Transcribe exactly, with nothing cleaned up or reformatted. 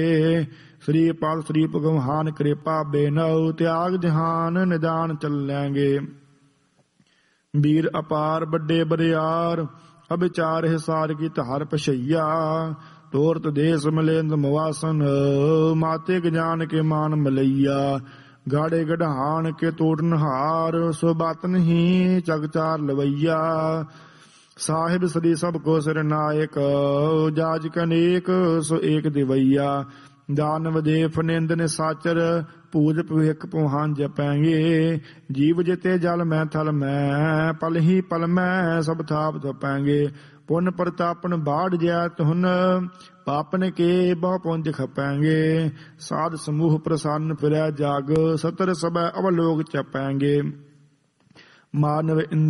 श्री पाद श्री भगवान कृपा बेनऊ त्याग जहान निदान चलेंगे। वीर अपार बड़े बरियार अविचार हिसार की धार पछैया तोरत देश मलेंद मवासन माते गजान के मान मलैया गाड़े गढ़ान के तोड़न हार सो बात नहीं चगचार लवैया साहिब सदी सब को सिर नायक जाज कनेक सो एक दिवैया दानव देव निंदन साचर पूज पविख पुहान जपैंगे जीव जिते जल मैं थल मैं पल ही पल मैं सब थाप जपैंगे पुन प्रतापन बाढ़ जैत हुन पापन के बहु पुंज खपैंगे साध समूह प्रसन्न फिरै जाग सतर सब अवलोक चपैंगे मानव